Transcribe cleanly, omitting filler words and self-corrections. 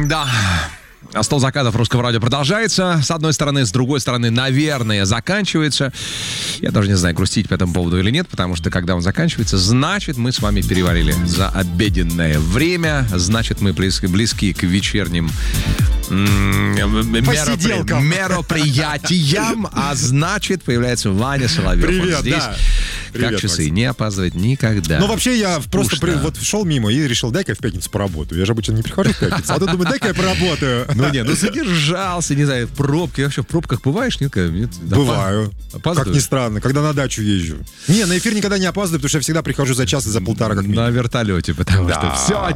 Да. Стол заказов Русского радио продолжается. С одной стороны, с другой стороны, наверное, заканчивается. Я даже не знаю, грустить по этому поводу или нет, потому что, когда он заканчивается, значит, мы с вами перевалили за обеденное время. Значит, мы близки к вечерним мероприятиям. А значит, появляется Ваня Соловьев. Привет, вот здесь. да. Привет, как часы, Максим. Не опаздывать никогда. Ну, вообще, я просто вот шел мимо и решил, дай-ка я в пятницу поработаю. Я же обычно не прихожу в пятницу, а тут думаю, дай-ка я поработаю. Ну, задержался, не знаю, в пробке. Вообще в пробках бываешь? Нет? Бываю. Как ни странно, когда на дачу езжу. Не, на эфир никогда не опаздываю, потому что я всегда прихожу за час и за полтора как минимум. На вертолете, потому что все